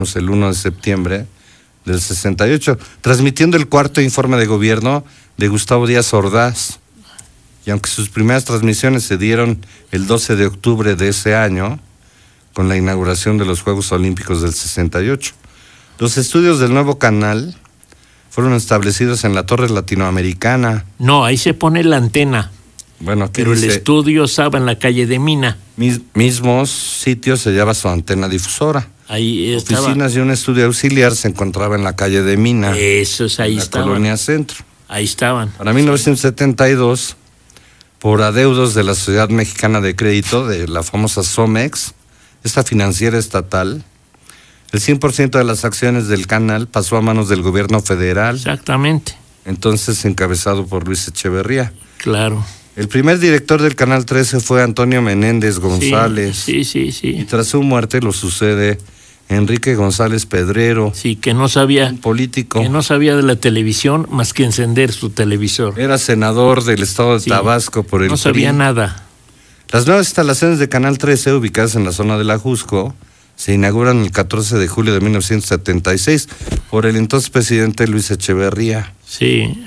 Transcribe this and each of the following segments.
el 1 de septiembre del 68, transmitiendo el cuarto informe de gobierno de Gustavo Díaz Ordaz. Y aunque sus primeras transmisiones se dieron el 12 de octubre de ese año, con la inauguración de los Juegos Olímpicos del 68, los estudios del nuevo canal fueron establecidos en la Torre Latinoamericana. No, ahí se pone la antena. Bueno, pero el estudio estaba en la calle de Mina. Mismos sitios se llama su antena difusora. Ahí estaba. Oficinas y un estudio auxiliar se encontraba en la calle de Mina. Eso es, ahí en la estaban. Colonia Centro. Ahí estaban. Para 1972, por adeudos de la Sociedad Mexicana de Crédito, de la famosa Somex, esta financiera estatal, el 100% de las acciones del canal pasó a manos del gobierno federal. Exactamente. Entonces encabezado por Luis Echeverría. Claro. El primer director del Canal 13 fue Antonio Menéndez González. Sí. Y tras su muerte lo sucede Enrique González Pedrero. Sí, que no sabía. Un político. Que no sabía de la televisión más que encender su televisor. Era senador del estado de Tabasco por el No sabía PRI. nada. Las nuevas instalaciones de Canal 13, ubicadas en la zona de la Ajusco, se inauguran el 14 de julio de 1976 por el entonces presidente Luis Echeverría. Sí.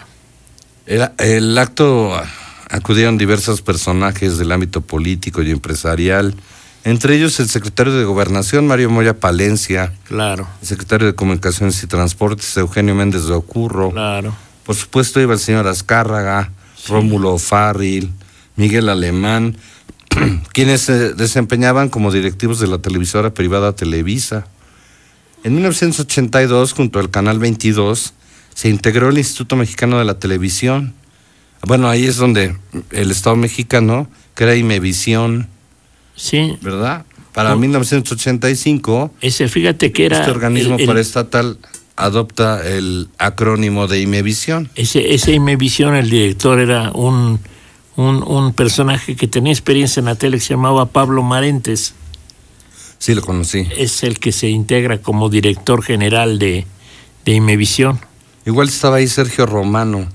El acto acudieron diversos personajes del ámbito político y empresarial, entre ellos el secretario de Gobernación, Mario Moya Palencia. Claro. El secretario de Comunicaciones y Transportes, Eugenio Méndez de Ocurro. Claro. Por supuesto iba el señor Azcárraga, sí. Rómulo Farril, Miguel Alemán, quienes se desempeñaban como directivos de la televisora privada Televisa. En 1982, junto al Canal 22, se integró el Instituto Mexicano de la Televisión. Bueno, ahí es donde el Estado mexicano crea Imevisión. Sí. ¿Verdad? Para 1985, fíjate que era este organismo paraestatal adopta el acrónimo de Imevisión. Ese Imevisión, el director era un personaje que tenía experiencia en la tele, que se llamaba Pablo Marentes. Sí, lo conocí. Es el que se integra como director general de Imevisión. Igual estaba ahí Sergio Romano.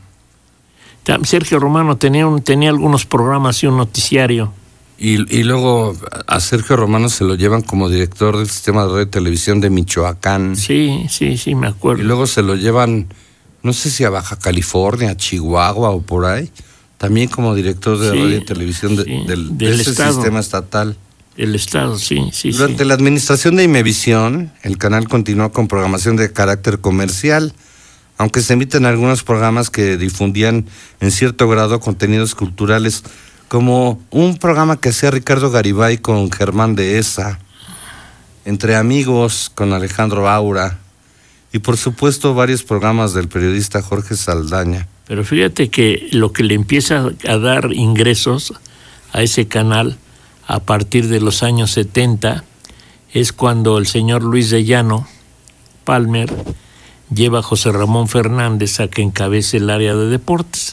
Sergio Romano tenía algunos programas y un noticiario. Y luego a Sergio Romano se lo llevan como director del sistema de radio y televisión de Michoacán. Sí, me acuerdo. Y luego se lo llevan, no sé si a Baja California, Chihuahua o por ahí, también como director de radio y televisión del sistema estatal. El Estado, sí. Durante la administración de Imevisión, el canal continuó con programación de carácter comercial, aunque se emiten algunos programas que difundían en cierto grado contenidos culturales, como un programa que hacía Ricardo Garibay con Germán Dehesa, Entre Amigos con Alejandro Aura, y por supuesto varios programas del periodista Jorge Saldaña. Pero fíjate que lo que le empieza a dar ingresos a ese canal a partir de los años 70 es cuando el señor Luis de Llano Palmer lleva a José Ramón Fernández a que encabece el área de deportes.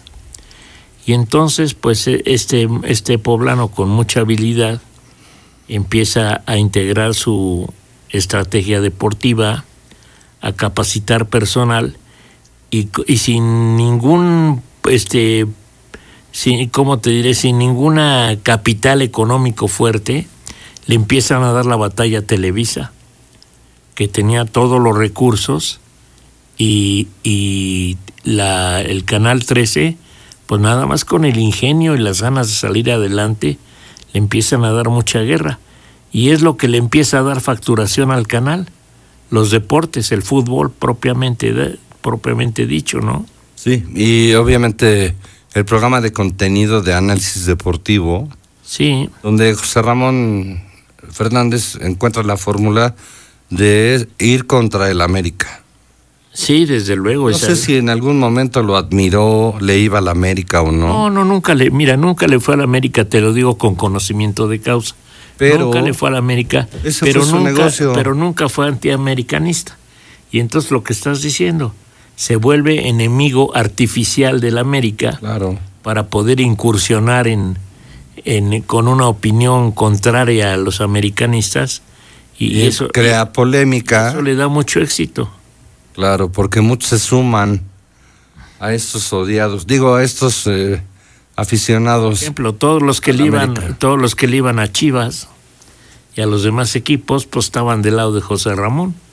Y entonces, pues, este poblano con mucha habilidad empieza a integrar su estrategia deportiva, a capacitar personal y sin ningún, sin ninguna capital económico fuerte, le empiezan a dar la batalla a Televisa, que tenía todos los recursos, y el Canal 13, pues nada más con el ingenio y las ganas de salir adelante, le empiezan a dar mucha guerra. Y es lo que le empieza a dar facturación al canal, los deportes, el fútbol propiamente dicho, ¿no? Sí, y obviamente el programa de contenido de análisis deportivo, sí, donde José Ramón Fernández encuentra la fórmula de ir contra el América. Sí, desde luego. No sé si en algún momento lo admiró, le iba a la América o no. No, nunca le fue a la América, te lo digo con conocimiento de causa. Pero nunca le fue a la América, pero nunca fue antiamericanista. Y entonces lo que estás diciendo, se vuelve enemigo artificial de la América, claro, para poder incursionar con una opinión contraria a los americanistas, y eso crea polémica. Eso le da mucho éxito. Claro, porque muchos se suman a estos odiados, a estos aficionados. Por ejemplo, todos los que le iban a Chivas y a los demás equipos, pues estaban del lado de José Ramón.